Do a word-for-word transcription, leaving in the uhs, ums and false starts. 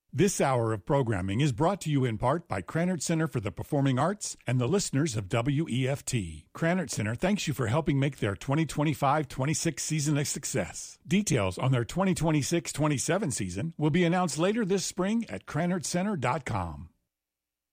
This hour of programming is brought to you in part by Krannert Center for the Performing Arts and the listeners of W E F T. Krannert Center thanks you for helping make their twenty twenty-five twenty-six season a success. Details on their twenty twenty-six twenty-seven season will be announced later this spring at krannert center dot com.